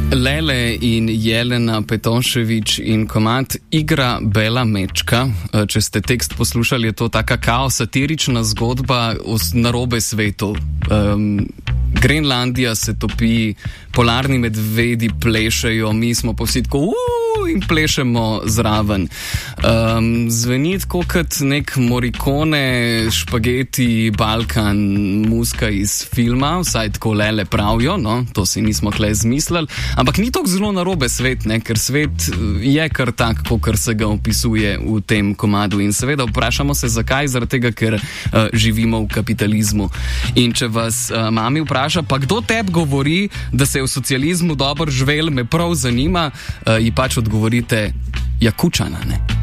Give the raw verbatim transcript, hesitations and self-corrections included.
Lele in Jelena Petonšević in komad Igra Bela mečka. Če ste tekst poslušali, je to taka kao satirična zgodba o narobe svetu. Um, Grenlandija se topi, polarni medvedi plešejo, mi smo pa vsi tako uuu in plešemo zraven. Um, zveni tako kot nek Morricone, špageti, Balkan, muska iz filma, vsaj tako Lele pravijo, no, to si nismo kle zmislili, ampak ni tako zelo narobe svet, ne, ker svet je kar tak, kakor se ga opisuje v tem komadu in seveda vprašamo se zakaj, zaradi tega, ker uh, živimo v kapitalizmu. In če vas uh, mami vpraša, pa kdo tebi govori, da se je v socializmu dobro živel, me prav zanima, uh, ji pač odgovorite, ja, Kučana, ne.